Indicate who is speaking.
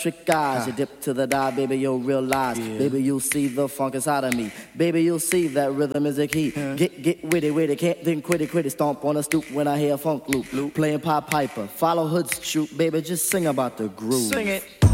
Speaker 1: electric eyes. You dip to the dive, baby, you'll realize. Baby, you'll see the funk inside of me. Baby, you'll see that rhythm is a key. Get witty, can't then quit it. Stomp on a stoop when I hear a funk loop. Playing Pop Piper, follow Hood's troop. Baby, just sing about the groove.
Speaker 2: Sing it.